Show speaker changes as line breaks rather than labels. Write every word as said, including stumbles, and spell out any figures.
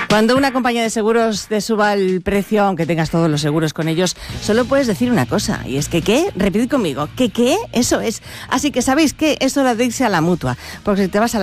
Cuando una compañía de seguros te suba el precio, aunque tengas todos los seguros con ellos, solo puedes decir una cosa, y es que ¿qué? Repetid conmigo, ¿que qué? Eso es. Así que ¿sabéis qué? Es hora de irse a la Mutua, porque si te vas a la